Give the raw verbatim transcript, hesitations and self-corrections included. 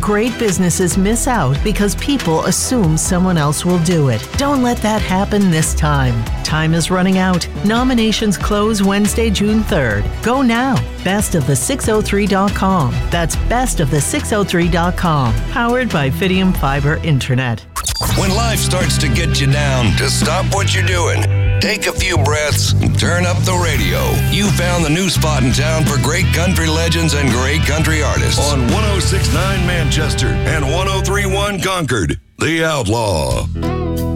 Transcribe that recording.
great businesses miss out because people assume someone else will do it. Don't let that happen this time. Time is running out. Nominations close Wednesday, June third. Go now. best of the six oh three dot com. That's best of the six oh three dot com. Powered by Fidium Fiber Internet. When life starts to get you down, to stop what you're doing, take a few breaths and turn up the radio. You found the new spot in town for great country legends and great country artists. On one oh six point nine Manchester and one oh three point one Concord, The Outlaw.